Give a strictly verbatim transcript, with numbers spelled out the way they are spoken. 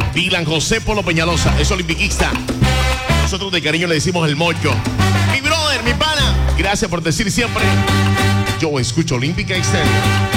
Dylan José Polo Peñalosa, es olimpiquista. Nosotros de cariño le decimos el mocho. Mi brother, mi pana, gracias por decir siempre: yo escucho Olímpica Estéreo.